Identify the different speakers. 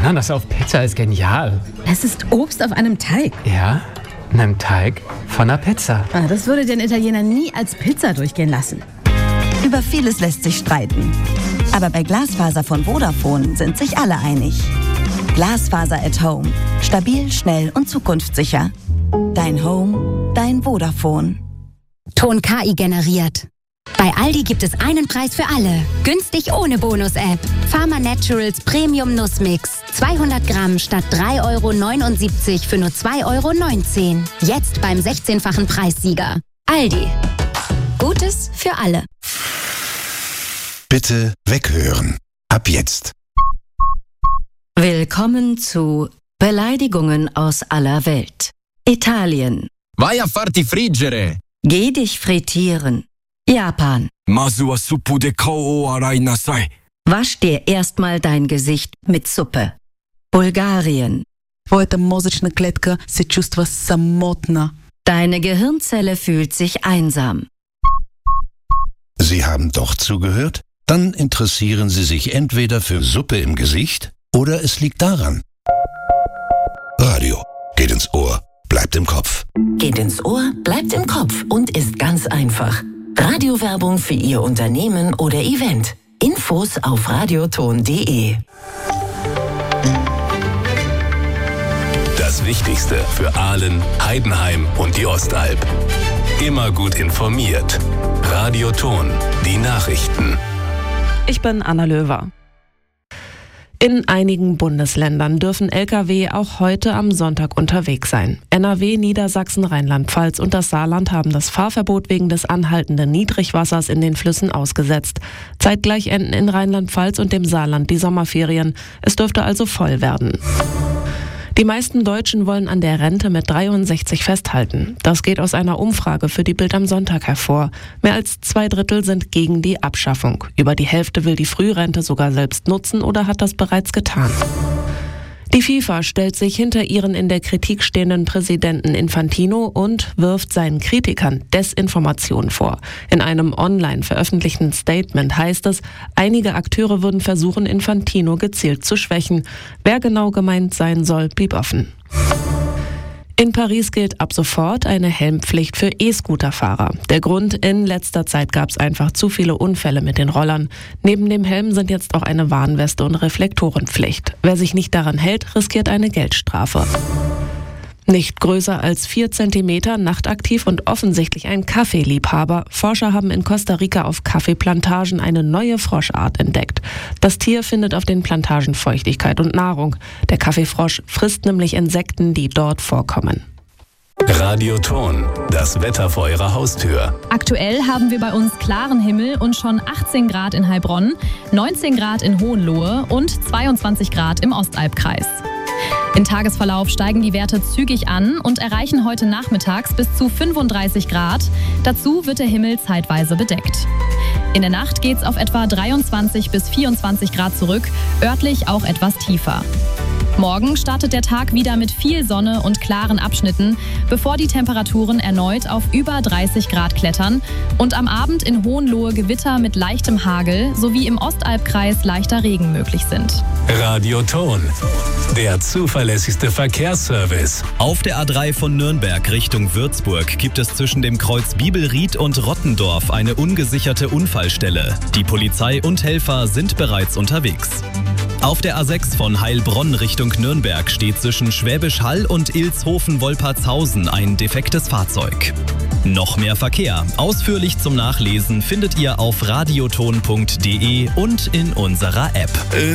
Speaker 1: Ananas auf Pizza ist genial.
Speaker 2: Das ist Obst auf einem Teig.
Speaker 1: Ja, einem Teig von einer Pizza.
Speaker 2: Das würde den Italiener nie als Pizza durchgehen lassen.
Speaker 3: Über vieles lässt sich streiten. Aber bei Glasfaser von Vodafone sind sich alle einig. Glasfaser at Home. Stabil, schnell und zukunftssicher. Dein Home, dein Vodafone.
Speaker 4: Ton KI generiert. Bei Aldi gibt es einen Preis für alle. Günstig ohne Bonus-App. Pharma Naturals Premium Nussmix. 200 Gramm statt 3,79 € für nur 2,19 €. Jetzt beim 16-fachen Preissieger. Aldi. Gutes für alle.
Speaker 5: Bitte weghören. Ab jetzt.
Speaker 6: Willkommen zu Beleidigungen aus aller Welt. Italien.
Speaker 7: Vai a farti friggere.
Speaker 6: Geh dich frittieren. Japan.
Speaker 7: Masu wa suppu de kao o arai nasai.
Speaker 6: Wasch dir erstmal dein Gesicht mit Suppe. Bulgarien.
Speaker 8: Твоята мозъчна клетка се чувства самотна.
Speaker 6: Deine Gehirnzelle fühlt sich einsam.
Speaker 5: Sie haben doch zugehört? Dann interessieren Sie sich entweder für Suppe im Gesicht oder es liegt daran. Radio geht ins Ohr, bleibt im Kopf.
Speaker 9: Geht ins Ohr, bleibt im Kopf und ist ganz einfach. Radiowerbung für Ihr Unternehmen oder Event. Infos auf radioton.de.
Speaker 10: Das Wichtigste für Aalen, Heidenheim und die Ostalb. Immer gut informiert. Radioton, die Nachrichten.
Speaker 11: Ich bin Anna Löwer. In einigen Bundesländern dürfen Lkw auch heute am Sonntag unterwegs sein. NRW, Niedersachsen, Rheinland-Pfalz und das Saarland haben das Fahrverbot wegen des anhaltenden Niedrigwassers in den Flüssen ausgesetzt. Zeitgleich enden in Rheinland-Pfalz und dem Saarland die Sommerferien. Es dürfte also voll werden. Die meisten Deutschen wollen an der Rente mit 63 festhalten. Das geht aus einer Umfrage für die Bild am Sonntag hervor. Mehr als 2/3 sind gegen die Abschaffung. Über die Hälfte will die Frührente sogar selbst nutzen oder hat das bereits getan. Die FIFA stellt sich hinter ihren in der Kritik stehenden Präsidenten Infantino und wirft seinen Kritikern Desinformation vor. In einem online veröffentlichten Statement heißt es, einige Akteure würden versuchen, Infantino gezielt zu schwächen. Wer genau gemeint sein soll, blieb offen. In Paris gilt ab sofort eine Helmpflicht für E-Scooter-Fahrer. Der Grund, in letzter Zeit gab es einfach zu viele Unfälle mit den Rollern. Neben dem Helm sind jetzt auch eine Warnweste und Reflektorenpflicht. Wer sich nicht daran hält, riskiert eine Geldstrafe. Nicht größer als 4 Zentimeter, nachtaktiv und offensichtlich ein Kaffeeliebhaber. Forscher haben in Costa Rica auf Kaffeeplantagen eine neue Froschart entdeckt. Das Tier findet auf den Plantagen Feuchtigkeit und Nahrung. Der Kaffeefrosch frisst nämlich Insekten, die dort vorkommen.
Speaker 10: Radioton, das Wetter vor Ihrer Haustür.
Speaker 12: Aktuell haben wir bei uns klaren Himmel und schon 18 Grad in Heilbronn, 19 Grad in Hohenlohe und 22 Grad im Ostalbkreis. Im Tagesverlauf steigen die Werte zügig an und erreichen heute nachmittags bis zu 35 Grad. Dazu wird der Himmel zeitweise bedeckt. In der Nacht geht's auf etwa 23 bis 24 Grad zurück, örtlich auch etwas tiefer. Morgen startet der Tag wieder mit viel Sonne und klaren Abschnitten, bevor die Temperaturen erneut auf über 30 Grad klettern und am Abend in Hohenlohe Gewitter mit leichtem Hagel sowie im Ostalbkreis leichter Regen möglich sind.
Speaker 10: Radioton, der zuverlässigste Verkehrsservice.
Speaker 13: Auf der A3 von Nürnberg Richtung Würzburg gibt es zwischen dem Kreuz Bibelried und Rottendorf eine ungesicherte Unfallstelle. Die Polizei und Helfer sind bereits unterwegs. Auf der A6 von Heilbronn Richtung Nürnberg steht zwischen Schwäbisch Hall und Ilshofen-Wolpertshausen ein defektes Fahrzeug. Noch mehr Verkehr, ausführlich zum Nachlesen, findet ihr auf radioton.de und in unserer App.